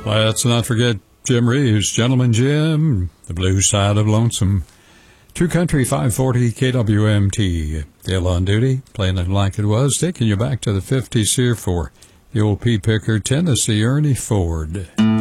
Let's not forget Jim Reeves, Gentleman Jim, The Blue Side of Lonesome. True Country 540 KWMT. Dale on duty, playing it like it was, taking you back to the 50s here for the old Pea Picker, Tennessee Ernie Ford.